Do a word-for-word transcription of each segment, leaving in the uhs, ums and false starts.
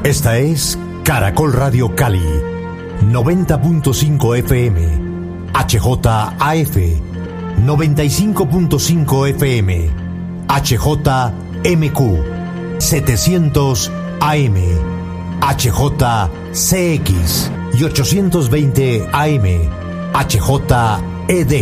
Esta es Caracol Radio Cali, noventa punto cinco F M, H J A F, noventa y cinco punto cinco F M, H J M Q, setecientos A M, H J C X y ochocientos veinte A M, H J E D.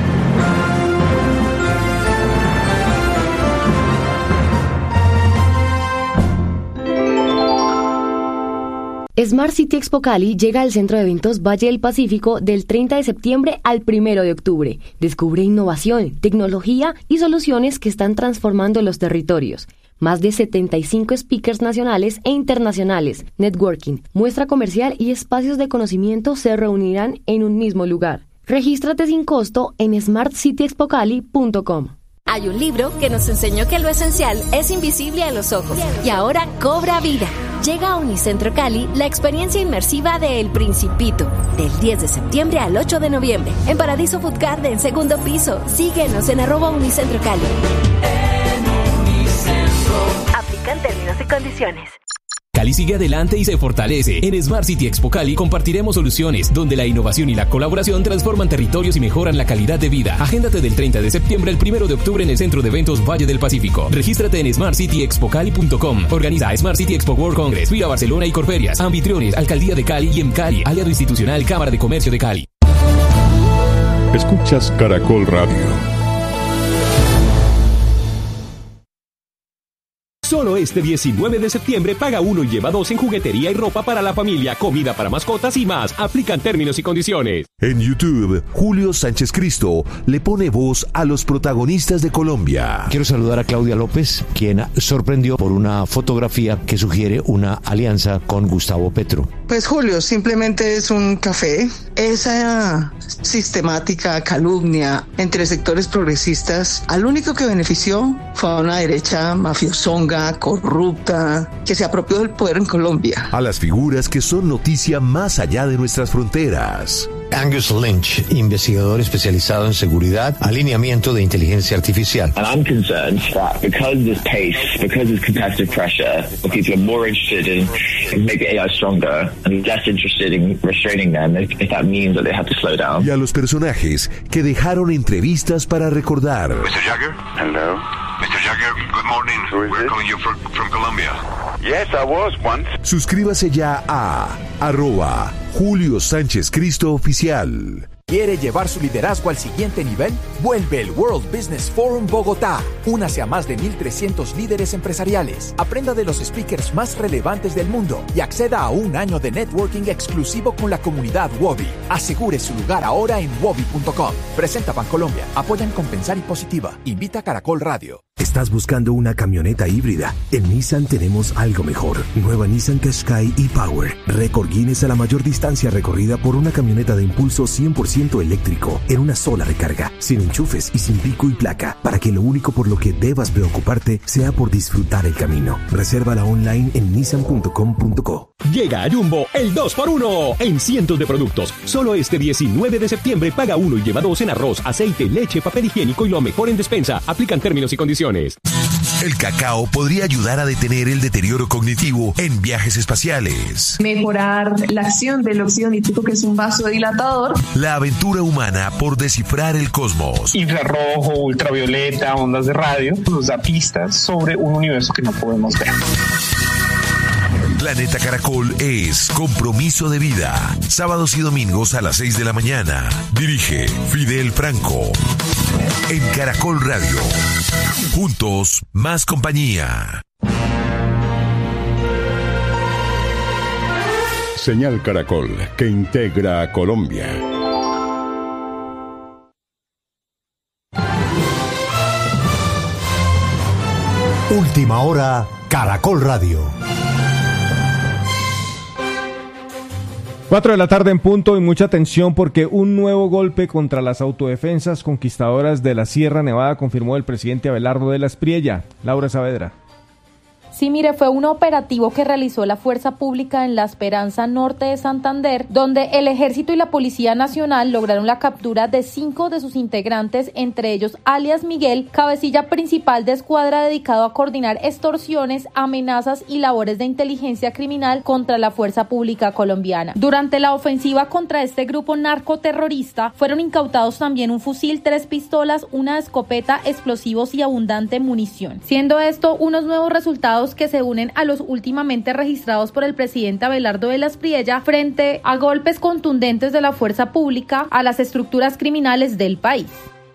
Smart City Expo Cali llega al Centro de Eventos Valle del Pacífico del treinta de septiembre al primero de octubre. Descubre innovación, tecnología y soluciones que están transformando los territorios. Más de setenta y cinco speakers nacionales e internacionales, networking, muestra comercial y espacios de conocimiento se reunirán en un mismo lugar. Regístrate sin costo en smart city expo cali punto com. Hay un libro que nos enseñó que lo esencial es invisible a los ojos y ahora cobra vida. Llega a Unicentro Cali la experiencia inmersiva de El Principito, del diez de septiembre al ocho de noviembre, en Paradiso Food Garden, segundo piso. Síguenos en arroba Unicentro Cali. En Unicentro. Aplican términos y condiciones. Cali sigue adelante y se fortalece. En Smart City Expo Cali compartiremos soluciones donde la innovación y la colaboración transforman territorios y mejoran la calidad de vida. Agéndate del treinta de septiembre al primero de octubre en el Centro de Eventos Valle del Pacífico. Regístrate en smart city expo cali punto com. Organiza Smart City Expo World Congress, Vía Barcelona y Corferias. Anfitriones, Alcaldía de Cali y M Cali. Aliado institucional, Cámara de Comercio de Cali. Escuchas Caracol Radio. Solo este diecinueve de septiembre paga uno y lleva dos en juguetería y ropa para la familia, comida para mascotas y más. Aplican términos y condiciones. En YouTube, Julio Sánchez Cristo le pone voz a los protagonistas de Colombia. Quiero saludar a Claudia López, quien sorprendió por una fotografía que sugiere una alianza con Gustavo Petro. Pues Julio, simplemente es un café. Esa sistemática calumnia entre sectores progresistas, al único que benefició fue a una derecha mafiosonga, corrupta, que se apropió del poder en Colombia. A las figuras que son noticia más allá de nuestras fronteras. Angus Lynch, investigador especializado en seguridad, alineamiento de inteligencia artificial. And I'm concerned that because of this pace, because of competitive pressure, people are more interested in, in making A I stronger and less interested in restraining them if, if that means that they have to slow down. Y a los personajes que dejaron entrevistas para recordar. mister Jagger? Hello. mister Jagger, good morning. Who is We're it? calling you from, from Colombia. Yes, I was once. Suscríbase ya a arroba Julio Sánchez Cristo Oficial. ¿Quiere llevar su liderazgo al siguiente nivel? Vuelve el World Business Forum Bogotá. Únase a más de mil trescientos líderes empresariales. Aprenda de los speakers más relevantes del mundo y acceda a un año de networking exclusivo con la comunidad Wobi. Asegure su lugar ahora en wobi punto com. Presenta Bancolombia. Apoyan Compensar y Positiva. Invita Caracol Radio. ¿Estás buscando una camioneta híbrida? En Nissan tenemos algo mejor. Nueva Nissan Qashqai e-Power. Récord Guinness a la mayor distancia recorrida por una camioneta de impulso cien por ciento eléctrico en una sola recarga, sin enchufes y sin pico y placa, para que lo único por lo que debas preocuparte sea por disfrutar el camino. Resérvala online en nissan punto com punto co. Llega a Jumbo el dos por uno en cientos de productos. Solo este diecinueve de septiembre paga uno y lleva dos en arroz, aceite, leche, papel higiénico y lo mejor en despensa. Aplican términos y condiciones. El cacao podría ayudar a detener el deterioro cognitivo en viajes espaciales. Mejorar la acción del óxido nítrico, que es un vasodilatador. La aventura humana por descifrar el cosmos. Infrarrojo, ultravioleta, ondas de radio, nos da pistas sobre un universo que no podemos ver. Planeta Caracol es compromiso de vida. Sábados y domingos a las seis de la mañana. Dirige Fidel Franco. En Caracol Radio. Juntos, más compañía. Señal Caracol, que integra a Colombia. Última hora, Caracol Radio. Cuatro de la tarde en punto y mucha atención porque un nuevo golpe contra las autodefensas conquistadoras de la Sierra Nevada confirmó el presidente Abelardo de la Espriella. Laura Saavedra. Sí, mire, fue un operativo que realizó la Fuerza Pública en La Esperanza Norte de Santander, donde el Ejército y la Policía Nacional lograron la captura de cinco de sus integrantes, entre ellos alias Miguel, cabecilla principal de escuadra dedicado a coordinar extorsiones, amenazas y labores de inteligencia criminal contra la Fuerza Pública colombiana. Durante la ofensiva contra este grupo narcoterrorista, fueron incautados también un fusil, tres pistolas, una escopeta, explosivos y abundante munición, siendo esto unos nuevos resultados que se unen a los últimamente registrados por el presidente Abelardo de la Espriella frente a golpes contundentes de la fuerza pública a las estructuras criminales del país.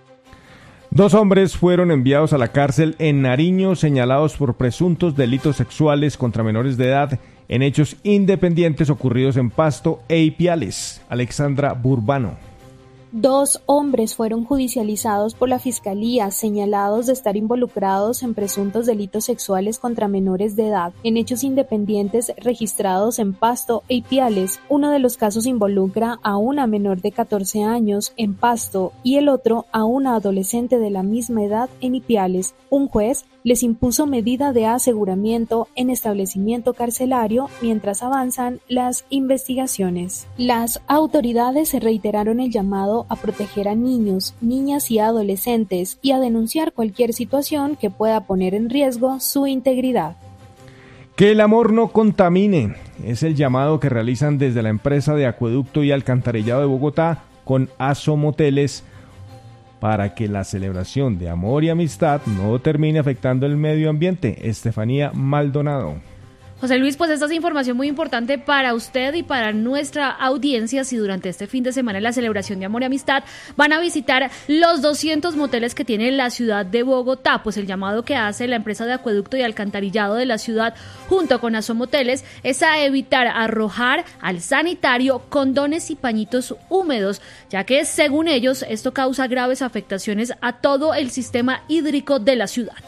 Dos hombres fueron enviados a la cárcel en Nariño señalados por presuntos delitos sexuales contra menores de edad en hechos independientes ocurridos en Pasto e Ipiales. Alexandra Burbano. Dos hombres fueron judicializados por la Fiscalía señalados de estar involucrados en presuntos delitos sexuales contra menores de edad en hechos independientes registrados en Pasto e Ipiales. Uno de los casos involucra a una menor de catorce años en Pasto y el otro a una adolescente de la misma edad en Ipiales. Un juez les impuso medida de aseguramiento en establecimiento carcelario mientras avanzan las investigaciones. Las autoridades reiteraron el llamado a proteger a niños, niñas y adolescentes y a denunciar cualquier situación que pueda poner en riesgo su integridad. Que el amor no contamine es el llamado que realizan desde la empresa de acueducto y alcantarillado de Bogotá con Asomoteles para que la celebración de amor y amistad no termine afectando el medio ambiente. Estefanía Maldonado. José Luis, pues esta es información muy importante para usted y para nuestra audiencia. Si durante este fin de semana en la celebración de Amor y Amistad van a visitar los doscientos moteles que tiene la ciudad de Bogotá, pues el llamado que hace la empresa de acueducto y alcantarillado de la ciudad junto con Asomoteles es a evitar arrojar al sanitario condones y pañitos húmedos, ya que según ellos esto causa graves afectaciones a todo el sistema hídrico de la ciudad.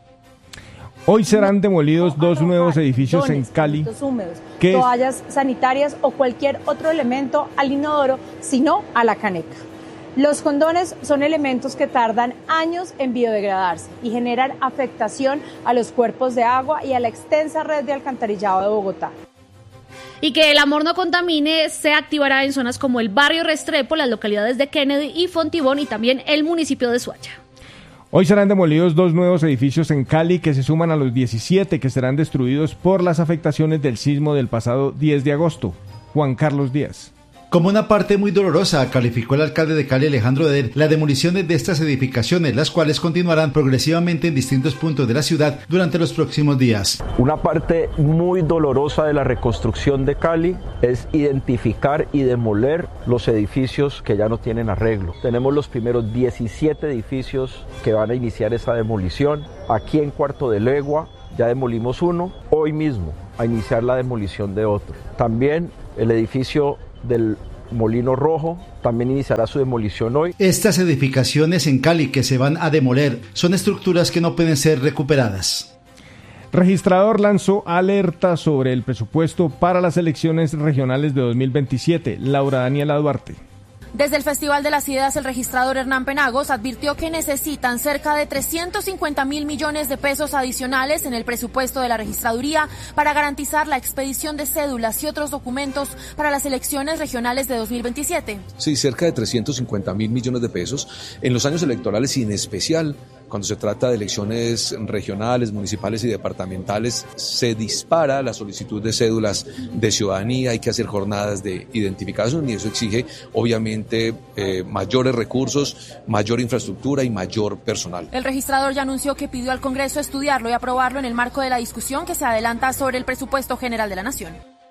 Hoy serán demolidos dos nuevos edificios en Cali. Húmedos, ¿Qué es? Toallas sanitarias o cualquier otro elemento al inodoro, sino a la caneca. Los condones son elementos que tardan años en biodegradarse y generan afectación a los cuerpos de agua y a la extensa red de alcantarillado de Bogotá. Y que el amor no contamine se activará en zonas como el barrio Restrepo, las localidades de Kennedy y Fontibón y también el municipio de Suacha. Hoy serán demolidos dos nuevos edificios en Cali que se suman a los diecisiete que serán destruidos por las afectaciones del sismo del pasado diez de agosto. Juan Carlos Díaz. Como una parte muy dolorosa, calificó el alcalde de Cali, Alejandro Eder, las demoliciones de estas edificaciones, las cuales continuarán progresivamente en distintos puntos de la ciudad durante los próximos días. Una parte muy dolorosa de la reconstrucción de Cali es identificar y demoler los edificios que ya no tienen arreglo. Tenemos los primeros diecisiete edificios que van a iniciar esa demolición. Aquí en Cuarto de Legua ya demolimos uno, hoy mismo a iniciar la demolición de otro. También el edificio del Molino Rojo también iniciará su demolición hoy. Estas edificaciones en Cali que se van a demoler son estructuras que no pueden ser recuperadas. Registrador lanzó alerta sobre el presupuesto para las elecciones regionales de dos mil veintisiete. Laura Daniela Duarte. Desde el Festival de las Ideas, el registrador Hernán Penagos advirtió que necesitan cerca de trescientos cincuenta mil millones de pesos adicionales en el presupuesto de la registraduría para garantizar la expedición de cédulas y otros documentos para las elecciones regionales de dos mil veintisiete. Sí, cerca de trescientos cincuenta mil millones de pesos en los años electorales y en especial cuando se trata de elecciones regionales, municipales y departamentales, se dispara la solicitud de cédulas de ciudadanía, hay que hacer jornadas de identificación y eso exige obviamente eh, mayores recursos, mayor infraestructura y mayor personal. El registrador ya anunció que pidió al Congreso estudiarlo y aprobarlo en el marco de la discusión que se adelanta sobre el presupuesto general de la Nación.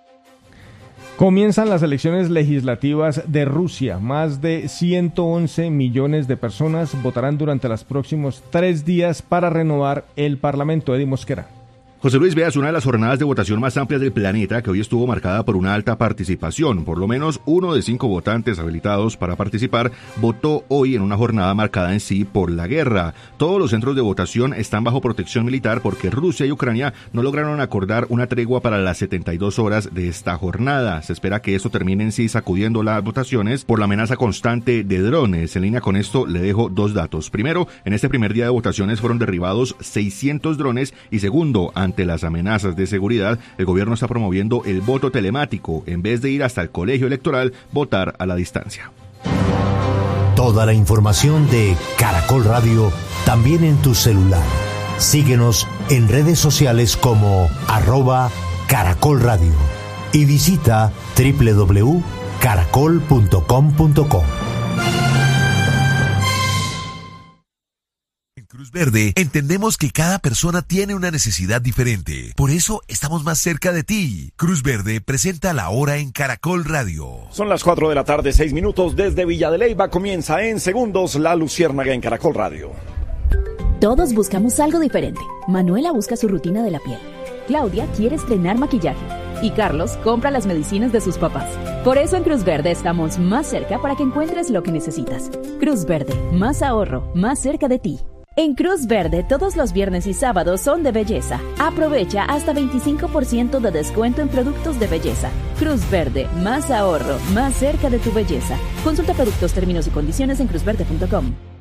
Comienzan las elecciones legislativas de Rusia. Más de ciento once millones de personas votarán durante los próximos tres días para renovar el Parlamento. Eddie Mosquera. José Luis, veas una de las jornadas de votación más amplias del planeta que hoy estuvo marcada por una alta participación. Por lo menos uno de cinco votantes habilitados para participar votó hoy en una jornada marcada en sí por la guerra. Todos los centros de votación están bajo protección militar porque Rusia y Ucrania no lograron acordar una tregua para las setenta y dos horas de esta jornada. Se espera que esto termine en sí sacudiendo las votaciones por la amenaza constante de drones. En línea con esto le dejo dos datos. Primero, en este primer día de votaciones fueron derribados seiscientos drones y segundo, ante ante las amenazas de seguridad, el gobierno está promoviendo el voto telemático. En vez de ir hasta el colegio electoral, votar a la distancia. Toda la información de Caracol Radio también en tu celular. Síguenos en redes sociales como arroba Caracol Radio y visita doble u doble u doble u punto caracol punto com punto co. En Cruz Verde entendemos que cada persona tiene una necesidad diferente. Por eso estamos más cerca de ti. Cruz Verde presenta La Hora en Caracol Radio. Son las cuatro de la tarde, seis minutos. Desde Villa de Leyva comienza en segundos La Luciérnaga en Caracol Radio. Todos buscamos algo diferente. Manuela busca su rutina de la piel. Claudia quiere estrenar maquillaje. Y Carlos compra las medicinas de sus papás. Por eso en Cruz Verde estamos más cerca para que encuentres lo que necesitas. Cruz Verde, más ahorro, más cerca de ti. En Cruz Verde, todos los viernes y sábados son de belleza. Aprovecha hasta veinticinco por ciento de descuento en productos de belleza. Cruz Verde, más ahorro, más cerca de tu belleza. Consulta productos, términos y condiciones en cruz verde punto com.